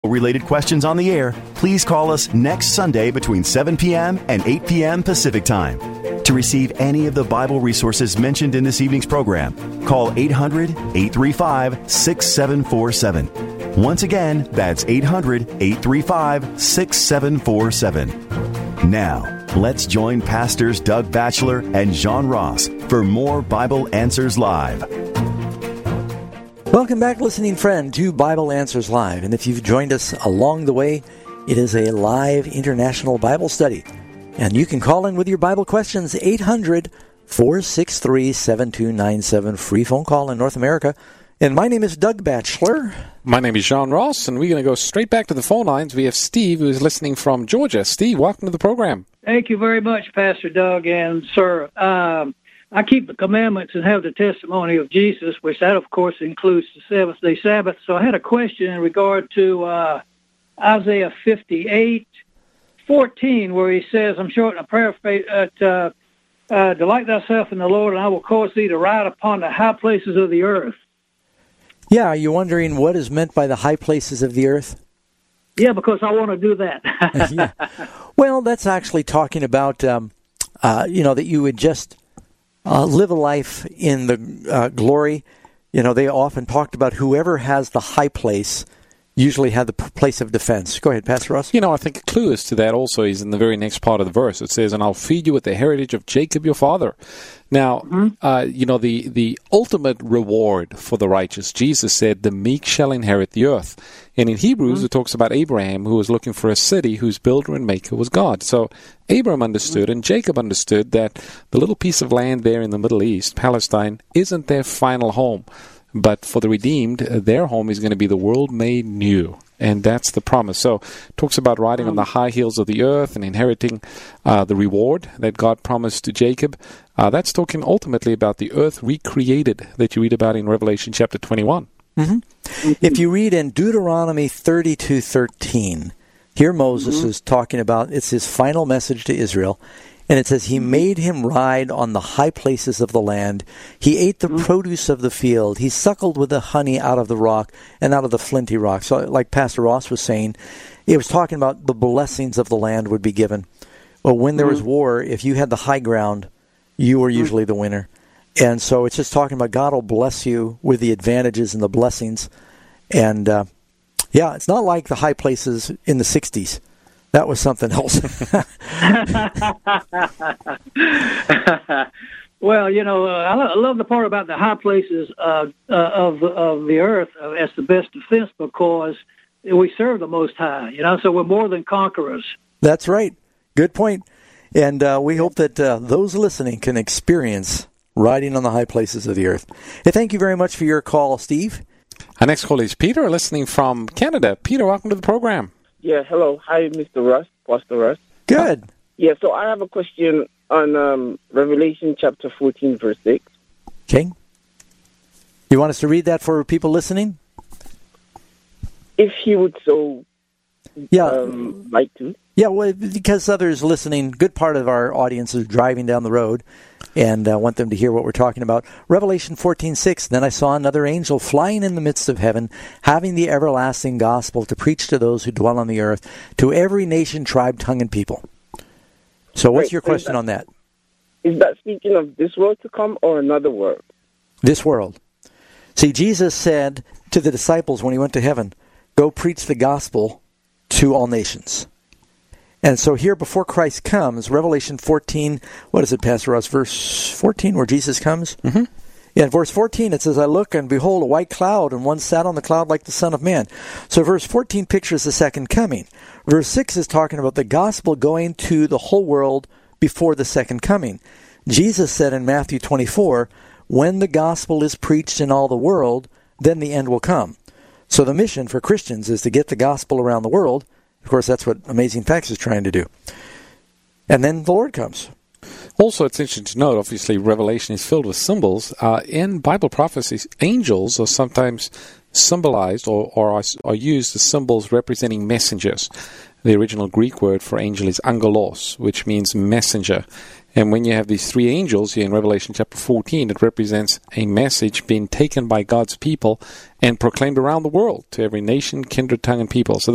Related questions on the air, please call us next Sunday between 7 p.m. and 8 p.m. Pacific Time. To receive any of the Bible resources mentioned in this evening's program, call 800-835-6747. Once again, that's 800-835-6747. Now, let's join Pastors Doug Batchelor and John Ross for more Bible Answers Live. Welcome back, listening friend, to Bible Answers Live. And if you've joined us along the way, it is a live international Bible study. And you can call in with your Bible questions, 800-463-7297, free phone call in North America. And my name is Doug Batchelor. My name is John Ross, and we're going to go straight back to the phone lines. We have Steve, who is listening from Georgia. Steve, welcome to the program. Thank you very much, Pastor Doug and sir. I keep the commandments and have the testimony of Jesus, which that, of course, includes the seventh-day Sabbath. So I had a question in regard to Isaiah 58:14, where he says, I'm short in a paraphrase, delight thyself in the Lord, and I will cause thee to ride upon the high places of the earth. Yeah, are you wondering what is meant by the high places of the earth? Yeah, because I want to do that. Yeah. Well, that's actually talking about, that you would just live a life in the glory. You know, they often talked about whoever has the high place usually had the place of defense. Go ahead, Pastor Ross. You know, I think a clue as to that also is in the very next part of the verse. It says, and I'll feed you with the heritage of Jacob your father. Now, the ultimate reward for the righteous, Jesus said, the meek shall inherit the earth. And in Hebrews, it talks about Abraham, who was looking for a city whose builder and maker was God. So Abraham understood, and Jacob understood that the little piece of land there in the Middle East, Palestine, isn't their final home. But for the redeemed, their home is going to be the world made new. And that's the promise. So it talks about riding on the high hills of the earth and inheriting the reward that God promised to Jacob. That's talking ultimately about the earth recreated that you read about in Revelation chapter 21. Mm-hmm. If you read in Deuteronomy 32:13, here Moses is talking about, it's his final message to Israel. And it says, he made him ride on the high places of the land. He ate the produce of the field. He suckled with the honey out of the rock and out of the flinty rock. So like Pastor Ross was saying, it was talking about the blessings of the land would be given. Well, when there was war, if you had the high ground, you were usually the winner. And so it's just talking about God will bless you with the advantages and the blessings. And, it's not like the high places in the 60s. That was something else. Well, I love the part about the high places of the earth as the best defense, because we serve the Most High, so we're more than conquerors. That's right. Good point. And we hope that those listening can experience riding on the high places of the earth. Hey, thank you very much for your call, Steve. Our next call is Peter, listening from Canada. Peter, welcome to the program. Yeah, hello. Hi, Mr. Russ, Pastor Russ. Good. Yeah, so I have a question on Revelation chapter 14, verse 6. Okay. You want us to read that for people listening? If he would so like to. Yeah, well, because others listening, good part of our audience is driving down the road, and want them to hear what we're talking about. Revelation 14:6, then I saw another angel flying in the midst of heaven, having the everlasting gospel to preach to those who dwell on the earth, to every nation, tribe, tongue, and people. So what's your question on that? Is that speaking of this world to come or another world? This world. See, Jesus said to the disciples when he went to heaven, go preach the gospel to all nations. And so here, before Christ comes, Revelation 14, what is it, Pastor Ross, verse 14, where Jesus comes? Mm-hmm. Yeah, in verse 14, it says, I look, and behold, a white cloud, and one sat on the cloud like the Son of Man. So verse 14 pictures the second coming. Verse 6 is talking about the gospel going to the whole world before the second coming. Jesus said in Matthew 24, when the gospel is preached in all the world, then the end will come. So the mission for Christians is to get the gospel around the world. Of course, that's what Amazing Facts is trying to do. And then the Lord comes. Also, it's interesting to note, obviously, Revelation is filled with symbols. In Bible prophecies, angels are sometimes symbolized or are used as symbols representing messengers. The original Greek word for angel is angelos, which means messenger. And when you have these three angels here in Revelation chapter 14, it represents a message being taken by God's people and proclaimed around the world to every nation, kindred, tongue, and people. So